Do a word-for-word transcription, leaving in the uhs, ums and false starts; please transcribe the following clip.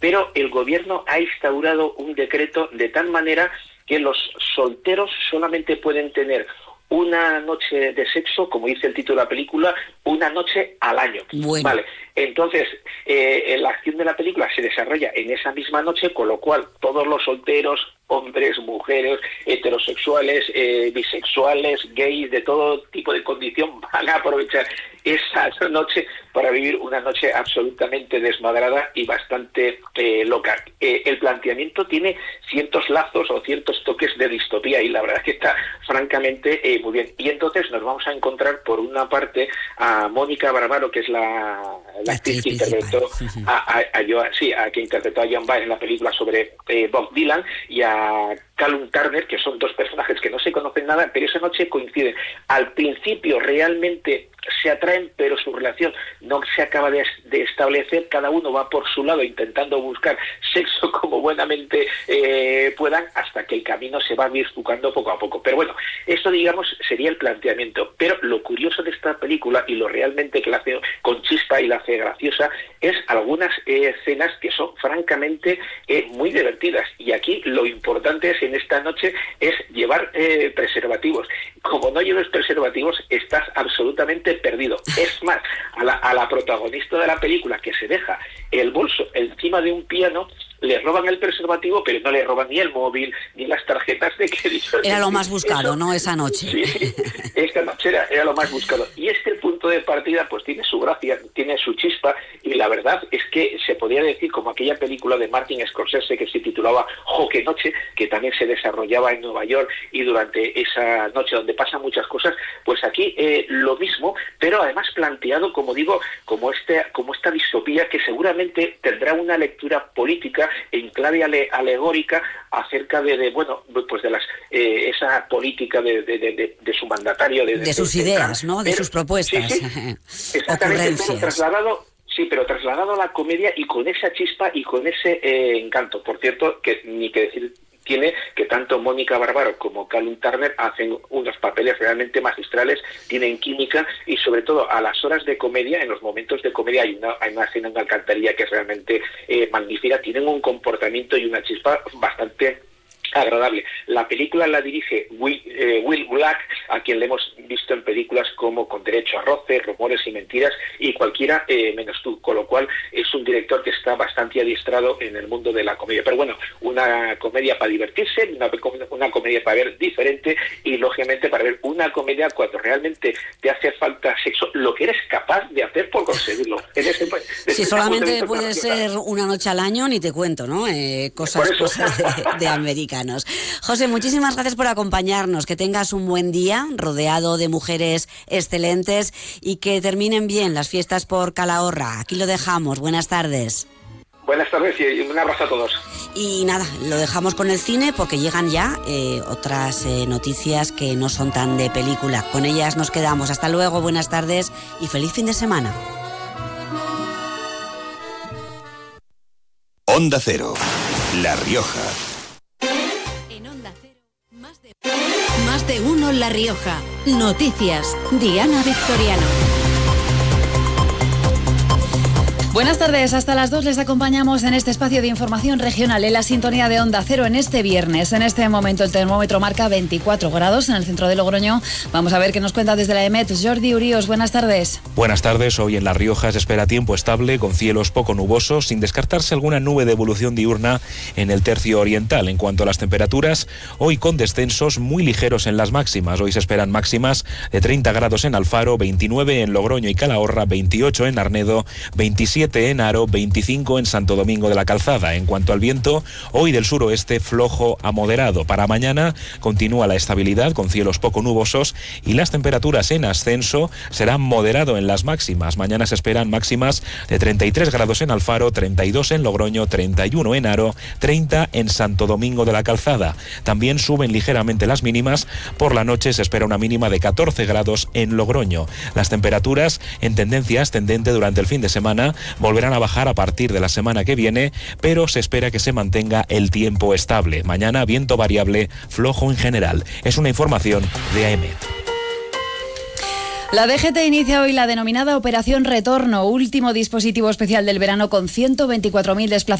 pero el gobierno ha instaurado un decreto de tal manera que los solteros solamente pueden tener una noche de sexo, como dice el título de la película, una noche al año. Bueno. Vale, entonces eh, la acción de la película se desarrolla en esa misma noche, con lo cual todos los solteros, hombres, mujeres, heterosexuales, eh, bisexuales, gays, de todo tipo de condición, van a aprovechar esa noche para vivir una noche absolutamente desmadrada y bastante eh, loca. Eh, el planteamiento tiene ciertos lazos o ciertos toques de distopía y la verdad es que está francamente eh, muy bien. Y entonces nos vamos a encontrar por una parte a Mónica Barbaro, que es la, la actriz que interpretó a, a, a, Joan, sí, a que interpretó a Joan Baez en la película sobre eh, Bob Dylan, y a Callum Turner, que son dos personajes que no se conocen nada, pero esa noche coinciden. Al principio realmente se atraen, pero su relación no se acaba de, de establecer, cada uno va por su lado intentando buscar sexo como buenamente eh, puedan, hasta que el camino se va bifurcando poco a poco. Pero bueno, esto digamos sería el planteamiento, pero lo curioso de esta película y lo realmente que la hace con chispa y la hace graciosa es algunas eh, escenas que son francamente eh, muy divertidas, y aquí lo importante es en esta noche es llevar eh, preservativos. Como no lleves preservativos estás absolutamente perdido. Es más, a la, a la protagonista de la película, que se deja el bolso encima de un piano, le roban el preservativo, pero no le roban ni el móvil, ni las tarjetas de crédito. Era lo más buscado, Eso, ¿no? Esa noche. Sí, esta noche era, era lo más buscado. Y este punto de partida pues tiene su gracia, tiene su chispa, y la verdad es que se podría decir como aquella película de Martin Scorsese que se titulaba Joque Noche, que también se desarrollaba en Nueva York, y durante esa noche donde pasan muchas cosas, pues aquí eh, lo mismo, pero además planteado, como digo, como, este, como esta distopía que seguramente tendrá una lectura política en clave ale, alegórica acerca de, de bueno pues de las eh, esa política de, de, de, de su mandatario, de, de, de sus de, ideas, de, ¿no? De pero, sus propuestas, sí, sí, exactamente, pero trasladado Sí, pero trasladado a la comedia y con esa chispa y con ese eh, encanto. Por cierto, que ni que decir tiene que tanto Mónica Barbaro como Callum Turner hacen unos papeles realmente magistrales, tienen química, y sobre todo a las horas de comedia, en los momentos de comedia hay una, hay una escena en la alcantarilla que es realmente eh, magnífica, tienen un comportamiento y una chispa bastante agradable. La película la dirige Will, eh, Will Black, a quien le hemos visto en películas como Con Derecho a Roce, Rumores y Mentiras y Cualquiera eh, menos tú, con lo cual es un director que está bastante adiestrado en el mundo de la comedia. Pero bueno, una comedia para divertirse, una, una comedia para ver diferente, y lógicamente para ver una comedia cuando realmente te hace falta sexo, lo que eres capaz de hacer por conseguirlo. En ese, si sí, solamente puede ser una noche al año, ni te cuento, ¿no? Eh, cosas, cosas de, de América. José, muchísimas gracias por acompañarnos, que tengas un buen día rodeado de mujeres excelentes y que terminen bien las fiestas por Calahorra. Aquí lo dejamos, buenas tardes. Buenas tardes y un abrazo a todos. Y nada, lo dejamos con el cine porque llegan ya eh, otras eh, noticias que no son tan de película. Con ellas nos quedamos. Hasta luego, buenas tardes y feliz fin de semana. Onda Cero, La Rioja. Más de uno La Rioja. Noticias. Diana Victoriano. Buenas tardes, hasta las dos les acompañamos en este espacio de información regional en la sintonía de Onda Cero en este viernes. En este momento el termómetro marca veinticuatro grados en el centro de Logroño. Vamos a ver qué nos cuenta desde la EMET. Jordi Urios, buenas tardes. Buenas tardes, hoy en La Rioja se espera tiempo estable con cielos poco nubosos, sin descartarse alguna nube de evolución diurna en el tercio oriental. En cuanto a las temperaturas, hoy con descensos muy ligeros en las máximas. Hoy se esperan máximas de treinta grados en Alfaro, veintinueve en Logroño y Calahorra, veintiocho en Arnedo, veintisiete en Haro, veinticinco en Santo Domingo de la Calzada. En cuanto al viento, hoy del suroeste flojo a moderado. Para mañana continúa la estabilidad con cielos poco nubosos y las temperaturas en ascenso serán moderado en las máximas. Mañana se esperan máximas de treinta y tres grados en Alfaro, treinta y dos en Logroño, treinta y uno en Haro, treinta en Santo Domingo de la Calzada. También suben ligeramente las mínimas. Por la noche se espera una mínima de catorce grados en Logroño. Las temperaturas en tendencia ascendente durante el fin de semana volverán a bajar a partir de la semana que viene, pero se espera que se mantenga el tiempo estable. Mañana viento variable, flojo en general. Es una información de A E M E T. La D G T inicia hoy la denominada Operación Retorno, último dispositivo especial del verano con ciento veinticuatro mil desplazamientos